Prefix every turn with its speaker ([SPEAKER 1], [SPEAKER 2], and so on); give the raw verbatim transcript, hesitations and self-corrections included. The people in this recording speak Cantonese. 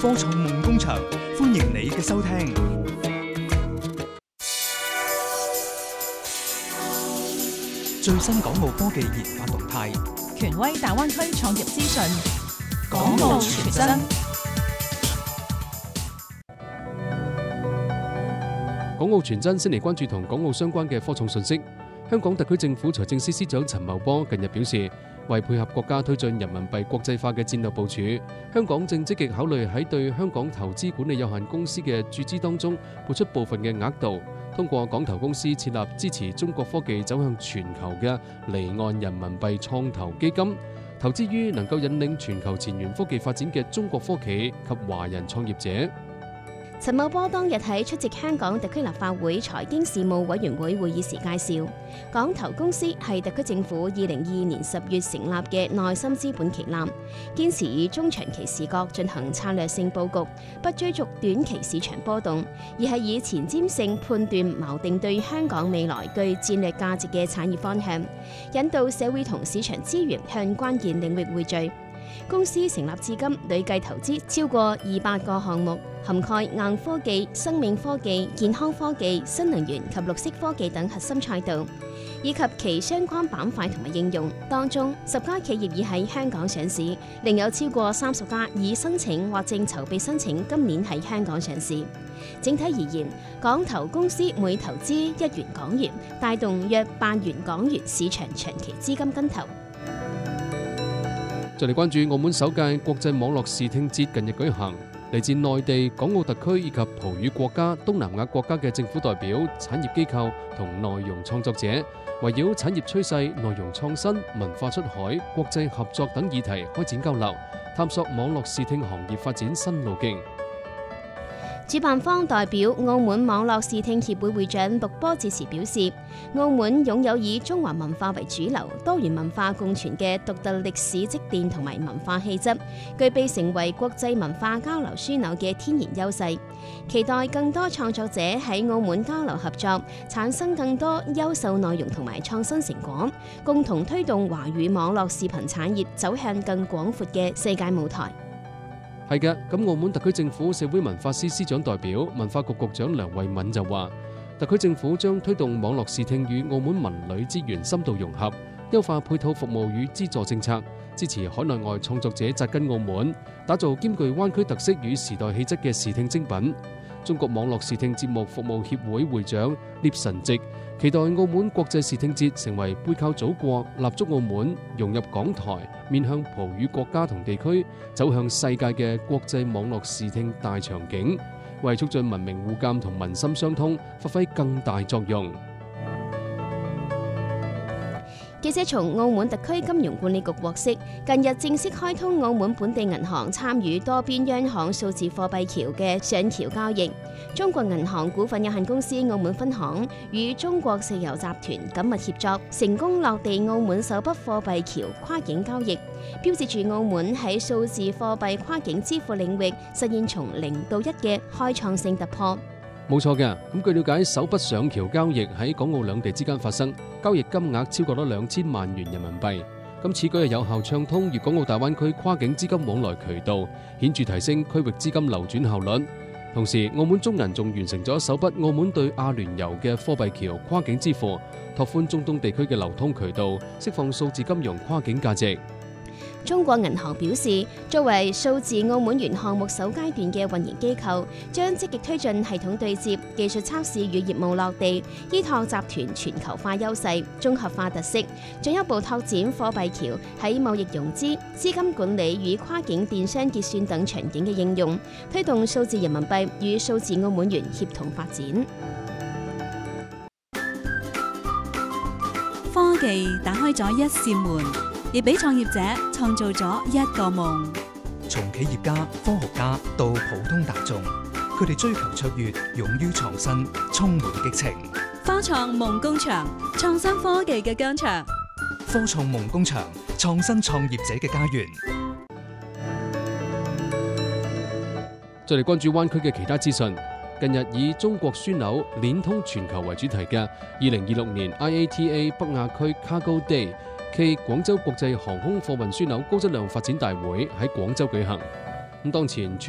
[SPEAKER 1] 科創夢工場，歡迎你嘅收聽。最新港澳科技研發動態，
[SPEAKER 2] 權威大灣區創業資訊，港澳全真。
[SPEAKER 3] 港澳全真先嚟關注同港澳相關嘅科創信息。香港特區政府財政司司長陳茂波近日表示，為配合國家推進人民幣國際化嘅戰略部署，香港正積極考慮喺對香港投資管理有限公司嘅注資當中撥出部分嘅額度，通過港投公司設立支持中國科技走向全球嘅離岸人民幣創投基金，投資於能夠引領全球前沿科技發展嘅中國科企及華人創業者。
[SPEAKER 4] 陳茂波當日喺出席香港特區立法會財經事務委員會會議時介紹，港投公司係特區政府二零二二年十月成立嘅內心資本旗艦，堅持以中長期視角進行策略性佈局，不追逐短期市場波動，而係以前瞻性判斷錨定對香港未來具戰略價值嘅產業方向，引導社會同市場資源向關鍵領域匯聚。公司成立至今，累計投資超過二百個項目，涵蓋硬科技、生命科技、健康科技、新能源及綠色科技等核心賽道，以及其相關板塊同埋應用。當中十家企業已喺香港上市，另有超過三十家已申請或正籌備申請今年喺香港上市。整體而言，港投公司每投資一元港元，帶動約八元港元市場長期資金跟投。
[SPEAKER 3] 再嚟關注澳門首屆國際網絡視聽節近日舉行，嚟自內地、港澳特區以及葡語國家、東南亞國家嘅政府代表、產業機構同內容創作者，圍繞產業趨勢、內容創新、文化出海、國際合作等議題開展交流，探索網絡視聽行業發展新路徑。
[SPEAKER 4] 主辦方代表澳門網絡視聽協會會長陸波致辭表示，澳門擁有以中華文化為主流、多元文化共存嘅獨特歷史積澱同埋文化氣質，具備成為國際文化交流樞紐嘅天然優勢。期待更多創作者喺澳門交流合作，產生更多優秀內容同埋創新成果，共同推動華語網絡視頻產業走向更廣闊嘅世界舞台。
[SPEAKER 3] 係嘅，咁澳門特區政府社會文化司司長代表、文化局局長梁慧敏就話，特區政府將推動網絡視聽與澳門文旅資源深度融合，優化配套服務與資助政策，支持海內外創作者扎根澳門，打造兼具灣區特色與時代氣質嘅視聽精品。中國網絡視聽節目服務協會會長聶晨植期待澳門國際視聽節成為背靠祖國、立足澳門、融入港台、面向葡語國家同地區、走向世界嘅國際網絡視聽大場景，為促進文明互鑑同民心相通發揮更大作用。
[SPEAKER 4] 記者從澳門特區金融管理局獲悉，近日正式開通澳門本地銀行參與多邊央行數字貨幣橋嘅上橋交易。中國銀行股份有限公司澳門分行與中國石油集團緊密協作，成功落地澳門首筆貨幣橋跨境交易，標誌住澳門喺數字貨幣跨境支付領域實現從零到一嘅開創性突破。
[SPEAKER 3] 冇錯嘅，咁據了解，首筆上橋交易喺港澳兩地之間發生，交易金額超過咗兩千萬元人民幣。咁此舉係有效暢通粵港澳大灣區跨境資金往來渠道，顯著提升區域資金流轉效率。同時，澳門中銀仲完成咗首筆澳門對阿聯酋嘅貨幣橋跨境支付，拓寬中東地區嘅流通渠道，釋放數字金融跨境價值。
[SPEAKER 4] 中國銀行表示，作為數字澳門元項目首階段嘅運營機構，將積極推進系統對接、技術測試與業務落地，依託集團全球化優勢、綜合化特色，進一步拓展貨幣橋喺貿易融資、資金管理與跨境電商結算等場景嘅應用，推動數字人民幣與數字澳門元協同發展。
[SPEAKER 5] 科技打開咗一扇門，亦俾創業者創造咗一個夢。
[SPEAKER 1] 從企業家、科學家到普通大眾，佢哋追求卓越，勇於創新，充滿激情。
[SPEAKER 5] 科創夢工場，創新科技嘅疆場。
[SPEAKER 1] 科創夢工場，創新創業者嘅家園。
[SPEAKER 3] 再嚟關注灣區嘅其他資訊。近日以中國樞紐鏈通全球為主題嘅二零二六年 I A T A 北亞區 Cargo Day 暨廣州國際航空貨運樞紐高質量發展大會喺廣州舉行。咁當前